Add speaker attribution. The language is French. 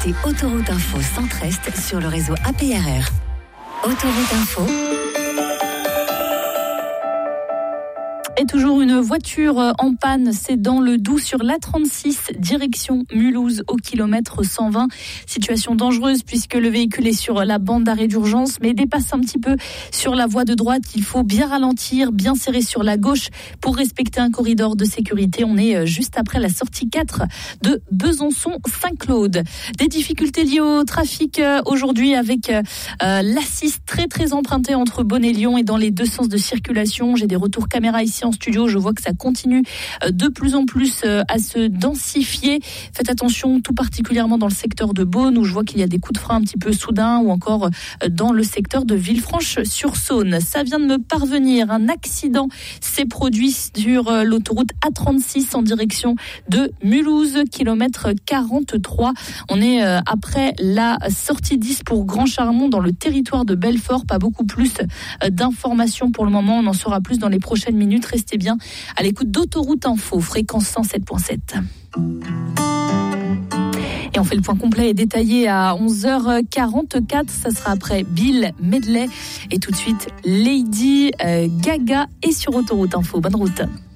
Speaker 1: écoutez Autoroute Info Centre-Est sur le réseau APRR. Autoroute Info.
Speaker 2: Et toujours une voiture en panne, c'est dans le Doubs sur l'A36, direction Mulhouse au kilomètre 120. Situation dangereuse puisque le véhicule est sur la bande d'arrêt d'urgence mais dépasse un petit peu sur la voie de droite. Il faut bien ralentir, bien serrer sur la gauche pour respecter un corridor de sécurité. On est juste après la sortie 4 de Besançon-Saint-Claude. Des difficultés liées au trafic aujourd'hui avec l'A6 très emprunté entre Beaune et Lyon et dans les deux sens de circulation. J'ai des retours caméra ici en studio, je vois que ça continue de plus en plus à se densifier. Faites attention, tout particulièrement dans le secteur de Beaune où je vois qu'il y a des coups de frein un petit peu soudains ou encore dans le secteur de Villefranche-sur-Saône. Ça vient de me parvenir, un accident s'est produit sur l'autoroute A36 en direction de Mulhouse, kilomètre 43. On est après la sortie 10 pour Grand Charmont dans le territoire de Belfort. Pas beaucoup plus d'informations pour le moment, on en saura plus dans les prochaines minutes. Restez bien à l'écoute d'Autoroute Info, fréquence 107.7. Et on fait le point complet et détaillé à 11h44. Ça sera après Bill Medley. Et tout de suite, Lady Gaga est sur Autoroute Info. Bonne route.